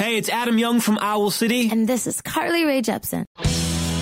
Hey, it's Adam Young from Owl City. And this is Carly Rae Jepsen.